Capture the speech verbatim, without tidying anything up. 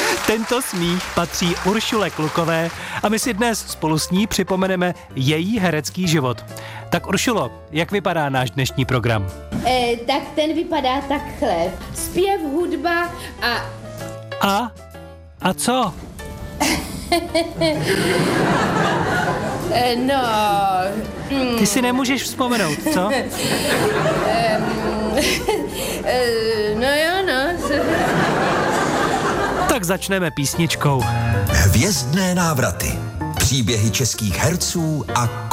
Tento smích patří Uršule Klukové a my si dnes spolu s ní připomeneme její herecký život. Tak Uršulo, jak vypadá náš dnešní program? E, tak ten vypadá takhle. Zpěv, hudba a... A? A co? e, no... Ty si nemůžeš vzpomenout, co? e, e, no jo, no. Tak začneme písničkou. Hvězdné návraty. Příběhy českých herců a